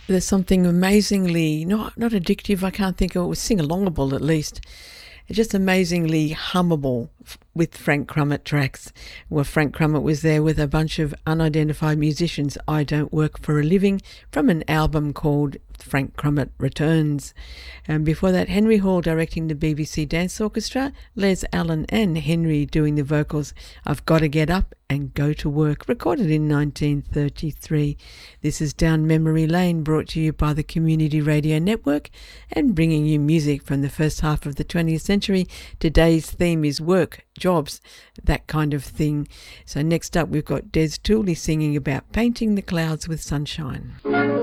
There's something amazingly, not addictive, I can't think of it, was sing-alongable at least. It's just amazingly hummable with Frank Crumit tracks. Well, Frank Crumit was there with a bunch of unidentified musicians. I Don't Work for a Living, from an album called Frank Crumit Returns. And before that, Henry Hall directing the BBC Dance Orchestra, Les Allen and Henry doing the vocals. I've Got to Get Up and Go to Work, recorded in 1933. This is Down Memory Lane, brought to you by the Community Radio Network and bringing you music from the first half of the 20th century. Today's theme is work, jobs, that kind of thing. So next up we've got Des Tooley singing about painting the clouds with sunshine.